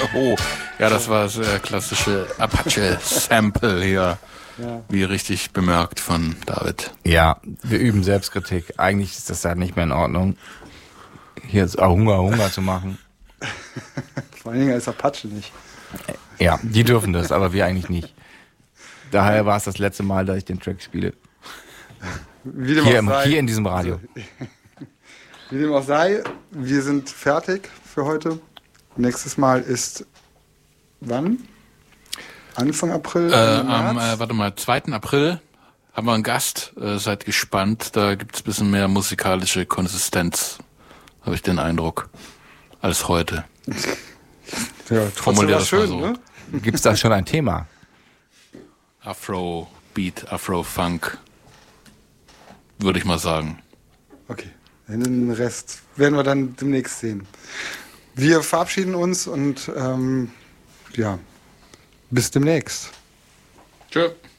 Oh, ja, das war das klassische Apache-Sample hier. Ja. Wie richtig bemerkt von David. Ja, wir üben Selbstkritik. Eigentlich ist das halt nicht mehr in Ordnung, hier jetzt Hunger zu machen. Vor allen Dingen als Apache nicht. Ja, die dürfen das, aber wir eigentlich nicht. Daher war es das letzte Mal, dass ich den Track spiele. Hier in diesem Radio. Wie dem auch sei, wir sind fertig für heute. Nächstes Mal ist wann? Anfang April? Am 2. April haben wir einen Gast. Seid gespannt. Da gibt es ein bisschen mehr musikalische Konsistenz, habe ich den Eindruck, als heute. Ja, formulier das schön, mal so. Ne? Gibt es da schon ein Thema? Afro-Beat, Afro-Funk, würde ich mal sagen. Okay, den Rest werden wir dann demnächst sehen. Wir verabschieden uns und bis demnächst. Tschö.